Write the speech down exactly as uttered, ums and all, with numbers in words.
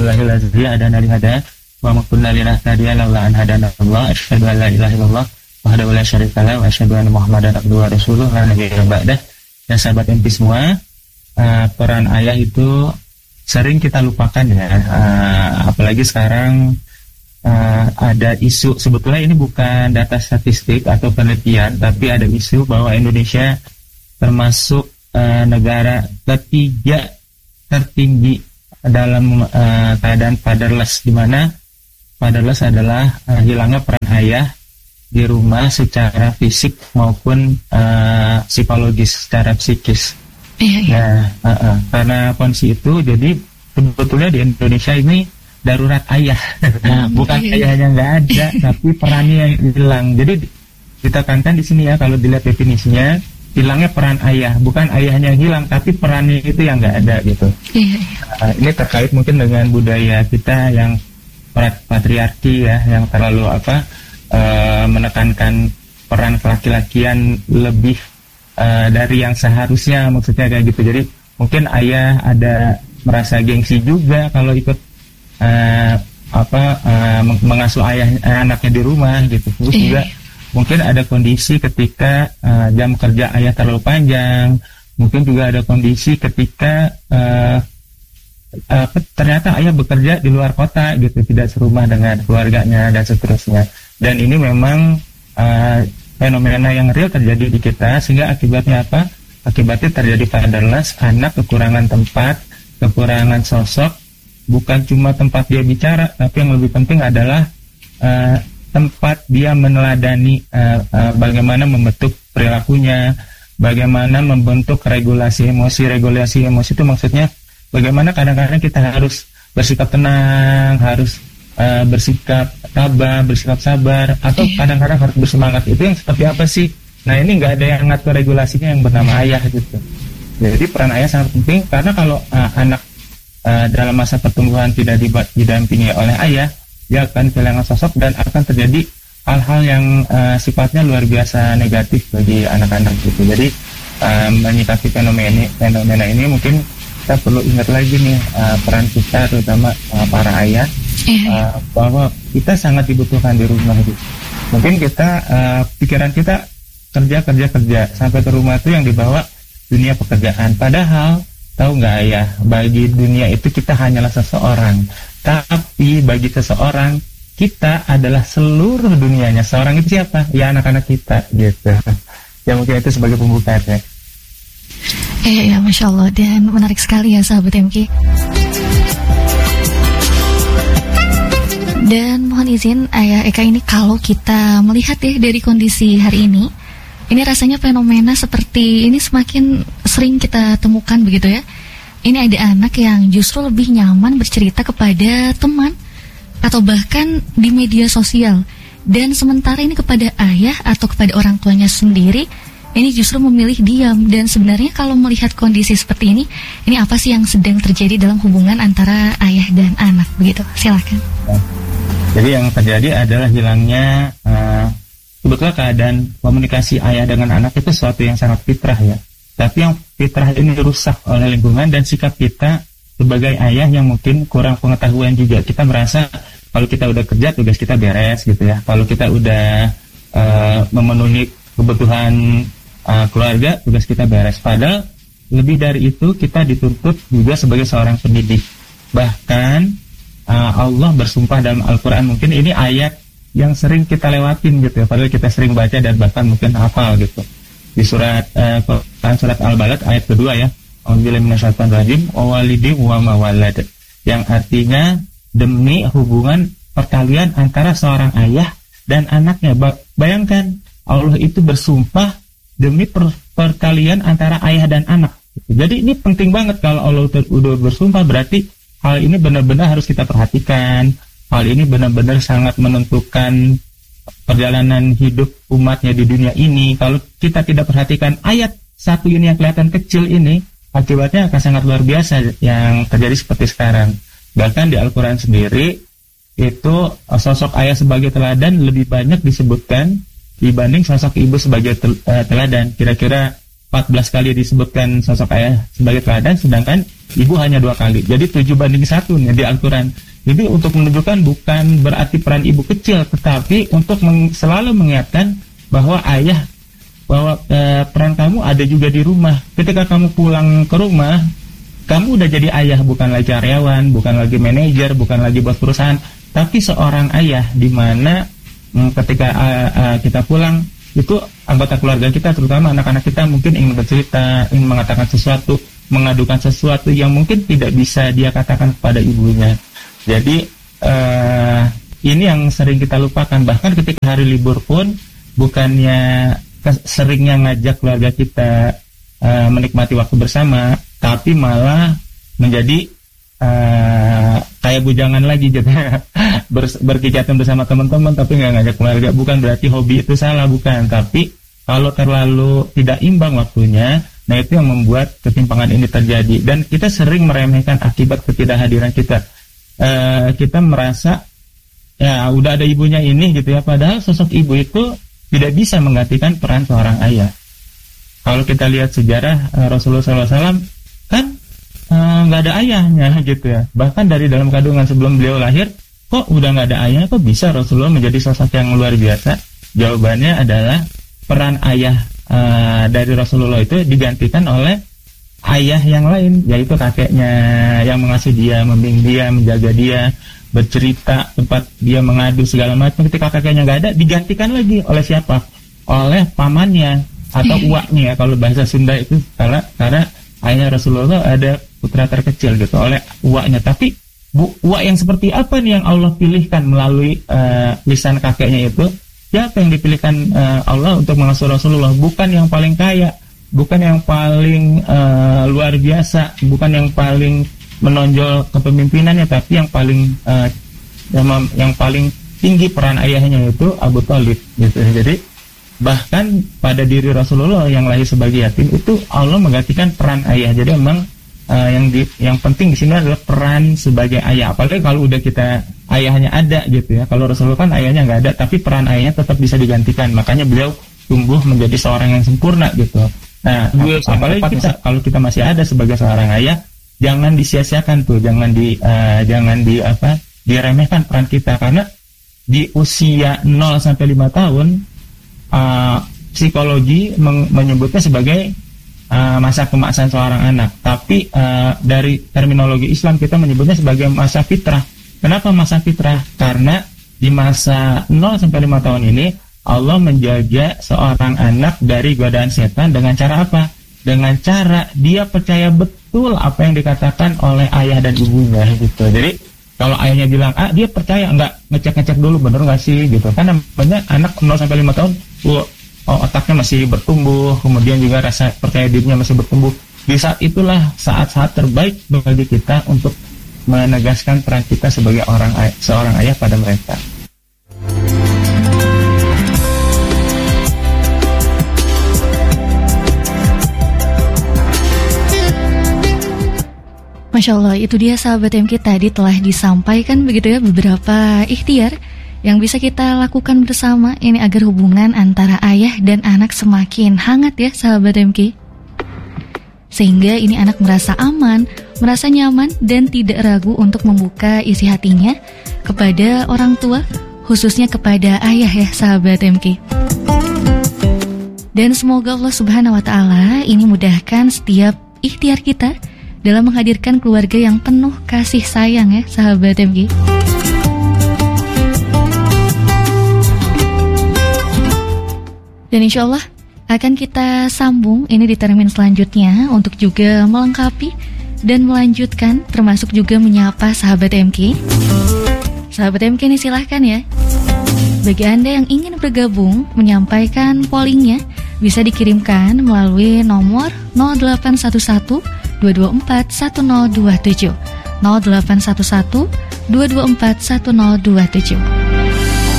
alhamdulillahilladzi hadana li hada wa ma kunna linahtadiya laula an hadana Allah asyhadu an la ilaha illallah wahdahu la syarika lahu wa asyhadu anna Muhammadan abduhu wa rasuluh la nabiyya ba'dah. Ya sahabat M P semua, uh, peran ayah itu sering kita lupakan ya, uh, apalagi sekarang uh, ada isu, sebetulnya ini bukan data statistik atau penelitian, tapi ada isu bahwa Indonesia termasuk uh, negara ketiga tertinggi dalam uh, keadaan fatherless, di mana fatherless adalah uh, hilangnya peran ayah di rumah secara fisik maupun uh, psikologis, secara psikis. Iya, iya. Nah, uh, uh, karena kondisi itu, jadi sebetulnya di Indonesia ini darurat ayah, nah, bukan iya, ayahnya nggak ada, tapi perannya yang hilang. Jadi ditekankan di sini ya, kalau dilihat definisinya, hilangnya peran ayah, bukan ayahnya yang hilang, tapi perannya itu yang nggak ada gitu. Iya, iya. Uh, ini terkait mungkin dengan budaya kita yang patriarki ya, yang terlalu apa? Uh, menekankan peran laki-lakian lebih uh, dari yang seharusnya, maksudnya kayak gitu. Jadi mungkin ayah ada merasa gengsi juga kalau ikut uh, apa uh, mengasuh ayah anaknya di rumah gitu. Terus iya, juga mungkin ada kondisi ketika uh, jam kerja ayah terlalu panjang. Mungkin juga ada kondisi ketika uh, uh, ternyata ayah bekerja di luar kota gitu, tidak serumah dengan keluarganya dan seterusnya. Dan ini memang uh, fenomena yang real terjadi di kita, sehingga akibatnya apa? Akibatnya terjadi fatherless, anak kekurangan tempat, kekurangan sosok, bukan cuma tempat dia bicara, tapi yang lebih penting adalah uh, tempat dia meneladani uh, uh, bagaimana membentuk perilakunya, bagaimana membentuk regulasi emosi. Regulasi emosi itu maksudnya bagaimana kadang-kadang kita harus bersikap tenang, harus Uh, bersikap tabah, bersikap sabar, atau kadang-kadang harus bersemangat. Itu yang seperti apa sih? Nah, ini nggak ada yang ngatur regulasinya yang bernama ayah gitu. Jadi peran ayah sangat penting, karena kalau uh, anak uh, dalam masa pertumbuhan tidak didampingi oleh ayah, dia akan kehilangan sosok dan akan terjadi hal-hal yang uh, sifatnya luar biasa negatif bagi anak-anak gitu. Jadi uh, menyikapi fenomena ini, fenomena ini mungkin kita perlu ingat lagi nih uh, peran kita, terutama uh, para ayah, uh, bahwa kita sangat dibutuhkan di rumah itu. Mungkin kita uh, pikiran kita kerja kerja kerja sampai ke rumah itu yang dibawa dunia pekerjaan. Padahal tahu nggak ayah, bagi dunia itu kita hanyalah seseorang, tapi bagi seseorang kita adalah seluruh dunianya. Seorang itu siapa? Ya anak-anak kita gitu. Ya mungkin itu sebagai pembuka ya. Eh ya, Masya Allah, dan menarik sekali ya sahabat M K. Dan mohon izin Ayah Eka, ini kalau kita melihat ya dari kondisi hari ini, ini rasanya fenomena seperti ini semakin sering kita temukan begitu ya. Ini ada anak yang justru lebih nyaman bercerita kepada teman atau bahkan di media sosial, dan sementara ini kepada ayah atau kepada orang tuanya sendiri ini justru memilih diam. Dan sebenarnya kalau melihat kondisi seperti ini, ini apa sih yang sedang terjadi dalam hubungan antara ayah dan anak begitu? Silakan. Jadi yang terjadi adalah hilangnya uh, sebetulnya keadaan komunikasi ayah dengan anak itu sesuatu yang sangat fitrah ya. Tapi yang fitrah ini rusak oleh lingkungan dan sikap kita sebagai ayah yang mungkin kurang pengetahuan juga. Kita merasa kalau kita udah kerja tugas kita beres gitu ya. Kalau kita udah uh, memenuhi kebutuhan Uh, keluarga, tugas kita beres. Padahal lebih dari itu kita dituntut juga sebagai seorang pendidik. Bahkan uh, Allah bersumpah dalam Al-Quran, mungkin ini ayat yang sering kita lewatin gitu ya, padahal kita sering baca dan bahkan mungkin hafal gitu. Di surat uh, Quran surat Al-Balad ayat kedua ya, A'udzubillahi minasyaitonir rajim, wa walidi wa ma walad, yang artinya demi hubungan perkalian antara seorang ayah dan anaknya. Ba- bayangkan Allah itu bersumpah demi per- perkalian antara ayah dan anak. Jadi ini penting banget, kalau Allah udah bersumpah berarti hal ini benar-benar harus kita perhatikan. Hal ini benar-benar sangat menentukan perjalanan hidup umatnya di dunia ini. Kalau kita tidak perhatikan ayat satu ini yang kelihatan kecil ini, akibatnya akan sangat luar biasa yang terjadi seperti sekarang. Bahkan di Al-Quran sendiri itu sosok ayah sebagai teladan lebih banyak disebutkan dibanding sosok ibu sebagai tel, uh, teladan. Kira-kira empat belas kali disebutkan sosok ayah sebagai teladan, sedangkan ibu hanya dua kali. Jadi tujuh banding satu nih di Al-Quran. Jadi untuk menunjukkan bukan berarti peran ibu kecil, tetapi untuk meng, selalu mengingatkan bahwa ayah, bahwa e, peran kamu ada juga di rumah. Ketika kamu pulang ke rumah, kamu udah jadi ayah, bukan lagi karyawan, bukan lagi manajer, bukan lagi bos perusahaan, tapi seorang ayah, di mana mm, ketika uh, uh, kita pulang, itu anggota keluarga kita, terutama anak-anak kita, mungkin ingin bercerita, ingin mengatakan sesuatu, mengadukan sesuatu yang mungkin tidak bisa dia katakan kepada ibunya. Jadi uh, ini yang sering kita lupakan. Bahkan ketika hari libur pun, bukannya seringnya ngajak keluarga kita uh, menikmati waktu bersama, tapi malah menjadi uh, kayak bujangan lagi gitu. Ber, berkegiatan bersama teman-teman tapi nggak ngajak keluarga. Bukan berarti hobi itu salah, bukan. Tapi kalau terlalu tidak imbang waktunya, nah itu yang membuat ketimpangan ini terjadi. Dan kita sering meremehkan akibat ketidakhadiran kita. Uh, kita merasa ya udah ada ibunya ini gitu ya, padahal sosok ibu itu tidak bisa menggantikan peran seorang ayah. Kalau kita lihat sejarah uh, Rasulullah shallallahu alaihi wasallam kan nggak uh, ada ayahnya gitu ya. Bahkan dari dalam kandungan sebelum beliau lahir, kok udah nggak ada ayah, kok bisa Rasulullah menjadi sosok yang luar biasa? Jawabannya adalah peran ayah uh, dari Rasulullah itu digantikan oleh ayah yang lain, yaitu kakeknya yang mengasuh dia, membimbing dia, menjaga dia, bercerita, tempat dia mengadu segala macam. Ketika kakeknya nggak ada, digantikan lagi oleh siapa? Oleh pamannya atau uaknya, kalau bahasa Sunda itu, karena karena ayahnya Rasulullah ada putra terkecil gitu, oleh uaknya. Tapi bu, uak yang seperti apa nih yang Allah pilihkan melalui uh, lisan kakeknya itu? Siapa yang dipilihkan uh, Allah untuk mengasuh Rasulullah? Bukan yang paling kaya, bukan yang paling uh, luar biasa, bukan yang paling menonjol kepemimpinannya, tapi yang paling uh, yang, yang paling tinggi peran ayahnya itu Abu Thalib gitu. Jadi bahkan pada diri Rasulullah yang lahir sebagai yatim itu Allah menggantikan peran ayah. Jadi memang uh, yang di, yang penting di sini adalah peran sebagai ayah. Apalagi kalau udah kita ayahnya ada gitu ya. Kalau Rasulullah kan ayahnya nggak ada, tapi peran ayahnya tetap bisa digantikan. Makanya beliau tumbuh menjadi seorang yang sempurna gitu. Nah, apalagi kita, kalau kita masih ada sebagai seorang ayah, jangan disia-siakan tuh, jangan di uh, jangan di apa diremehkan peran kita, karena di usia nol sampai lima tahun uh, psikologi men- menyebutnya sebagai uh, masa kemasan seorang anak, tapi uh, dari terminologi Islam kita menyebutnya sebagai masa fitrah. Kenapa masa fitrah? Karena di masa nol sampai lima tahun ini Allah menjaga seorang anak dari godaan setan dengan cara apa? Dengan cara dia percaya betul apa yang dikatakan oleh ayah dan ibunya gitu. Jadi kalau ayahnya bilang ah, dia percaya, enggak ngecek-ngecek dulu bener nggak sih gitu. Kan namanya anak nol sampai lima tahun, oh, otaknya masih bertumbuh, kemudian juga rasa percaya dirinya masih bertumbuh. Di saat itulah saat-saat terbaik bagi kita untuk menegaskan peran kita sebagai orang ay- seorang ayah pada mereka. Masya Allah, itu dia sahabat M K, tadi telah disampaikan begitu ya beberapa ikhtiar yang bisa kita lakukan bersama ini agar hubungan antara ayah dan anak semakin hangat ya sahabat M K. Sehingga ini anak merasa aman, merasa nyaman dan tidak ragu untuk membuka isi hatinya kepada orang tua, khususnya kepada ayah ya sahabat M K. Dan semoga Allah Subhanahu wa taala ini mudahkan setiap ikhtiar kita dalam menghadirkan keluarga yang penuh kasih sayang ya sahabat M G. Dan insya Allah akan kita sambung ini di termin selanjutnya untuk juga melengkapi dan melanjutkan, termasuk juga menyapa sahabat M K. Sahabat M K ini silahkan ya, bagi Anda yang ingin bergabung menyampaikan pollingnya bisa dikirimkan melalui nomor nol delapan satu satu dua dua empat satu nol dua tujuh nol delapan satu satu dua dua empat satu nol dua tujuh.